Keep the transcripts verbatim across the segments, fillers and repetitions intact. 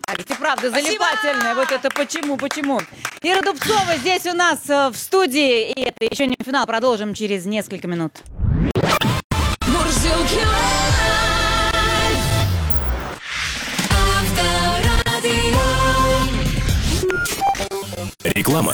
И правда, залипательное. Вот это почему, почему. Ира Дубцова здесь у нас в студии. И это еще не финал. Продолжим через несколько минут. Реклама.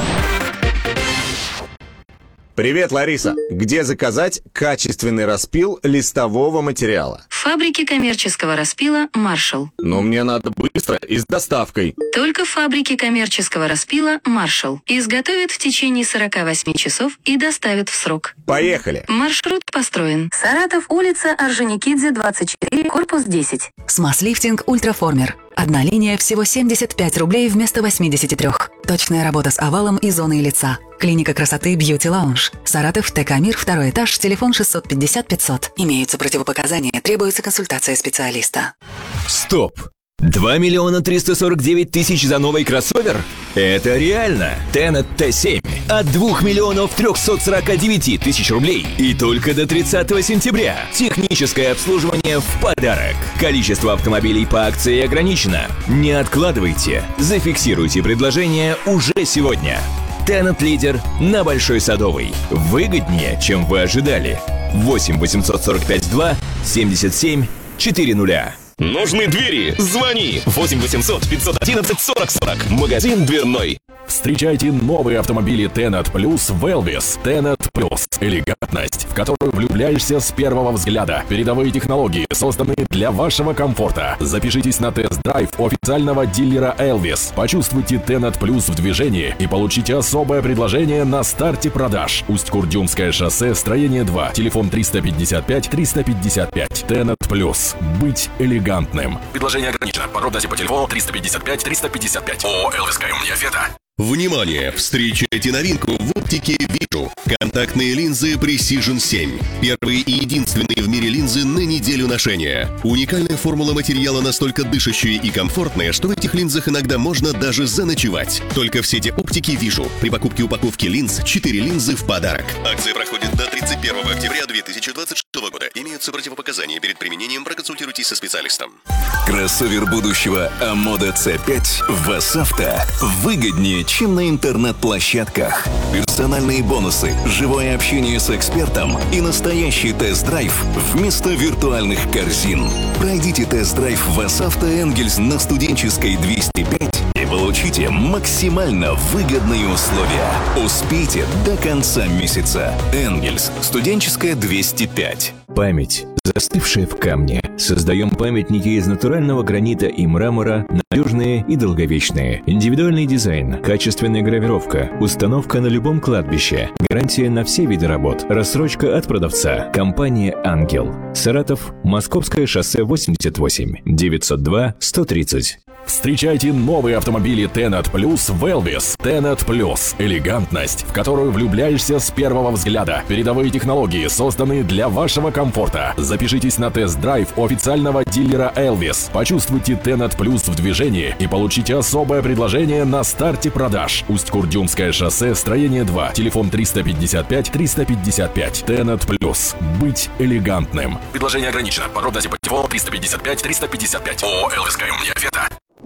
Привет, Лариса. Где заказать качественный распил листового материала? В фабрике коммерческого распила «Маршалл». Но мне надо быстро и с доставкой. Только в фабрике коммерческого распила «Маршалл». Изготовят в течение сорока восьми часов и доставят в срок. Поехали. Маршрут построен. Саратов, улица Орджоникидзе, двадцать четыре, корпус десять. Смаз-лифтинг «Ультраформер». Одна линия всего семьдесят пять рублей вместо восемьдесят три. Точная работа с овалом и зоной лица. Клиника красоты Beauty Lounge. Саратов, ТК Мир, второй этаж, телефон шестьсот пятьдесят пятьсот. Имеются противопоказания, требуется консультация специалиста. Стоп! два миллиона триста сорок девять тысяч за новый кроссовер? Это реально! Tenet Т семь от двух миллионов трехсот сорока девяти тысяч рублей и только до тридцатого сентября. Техническое обслуживание в подарок. Количество автомобилей по акции ограничено. Не откладывайте. Зафиксируйте предложение уже сегодня. Tenet лидер на Большой Садовой. Выгоднее, чем вы ожидали. восемь восемьсот сорок пять два семьдесят семь четыреста. Нужны двери? Звони! восемь восемьсот пятьсот одиннадцать сорок сорок. Магазин дверной. Встречайте новые автомобили Tenet Plus в Elvis. Tenet Plus. Элегантность, в которую влюбляешься с первого взгляда. Передовые технологии, созданные для вашего комфорта. Запишитесь на тест-драйв официального дилера Elvis. Почувствуйте Tenet Plus в движении и получите особое предложение на старте продаж. Усть-Курдюмское шоссе, строение два. Телефон триста пятьдесят пять триста пятьдесят пять. Tenet Plus. Быть элегантным. Предложение ограничено. Подробности по телефону триста пятьдесят пять триста пятьдесят пять. ООО «Элвис Каюмния Фета». Внимание! Встречайте новинку в оптике Вижу. Контактные линзы Precision семь. Первые и единственные в мире линзы на неделю ношения. Уникальная формула материала настолько дышащая и комфортная, что в этих линзах иногда можно даже заночевать. Только в сети оптики Вижу. При покупке упаковки линз четыре линзы в подарок. Акция проходит до тридцать первого октября две тысячи двадцать шестого года. Имеются противопоказания. Перед применением проконсультируйтесь со специалистом. Кроссовер будущего Амода Ц пять в Васавто выгоднее, чем на интернет-площадках. Персональные бонусы, живое общение с экспертом и настоящий тест-драйв вместо виртуальных корзин. Пройдите тест-драйв в Васавто Энгельс на Студенческой двести пять и получите максимально выгодные условия. Успейте до конца месяца. Энгельс, Студенческая двести пять. Память, застывшая в камне. Создаем памятники из натурального гранита и мрамора, надежные и долговечные. Индивидуальный дизайн, качественная гравировка, установка на любом кладбище, гарантия на все виды работ, рассрочка от продавца. Компания «Ангел». Саратов, Московское шоссе восемьдесят восемь, девятьсот два сто тридцать. Встречайте новые автомобили Tenet Plus в Elvis. Tenet Plus. Элегантность, в которую влюбляешься с первого взгляда. Передовые технологии, созданные для вашего комфорта. Запишитесь на тест-драйв официального дилера Elvis. Почувствуйте Tenet Plus в движении и получите особое предложение на старте продаж. Усть-Курдюмское шоссе, строение два. Телефон триста пятьдесят пять триста пятьдесят пять. Tenet Plus. Быть элегантным. Предложение ограничено. Подробности по телефону триста пятьдесят пять триста пятьдесят пять. ООО «Элвис Каюмния Фета».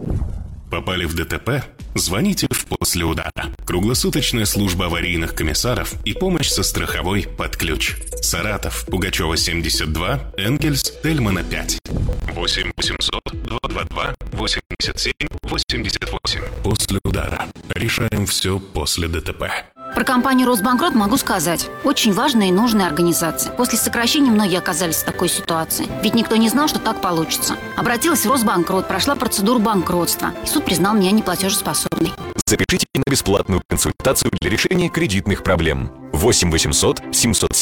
Попали в ДТП? Звоните в «После удара». Круглосуточная служба аварийных комиссаров и помощь со страховой под ключ. Саратов, Пугачева семьдесят два, Энгельс, Тельмана пять. восемь восемьсот двести двадцать два восемьдесят семь восемьдесят восемь. «После удара». Решаем все после ДТП. Про компанию «Росбанкрот» могу сказать. Очень важная и нужная организация. После сокращения многие оказались в такой ситуации. Ведь никто не знал, что так получится. Обратилась в Росбанкрот, прошла процедуру банкротства. И суд признал меня неплатежеспособной. Запишите на бесплатную консультацию для решения кредитных проблем. восемь восемьсот семьсот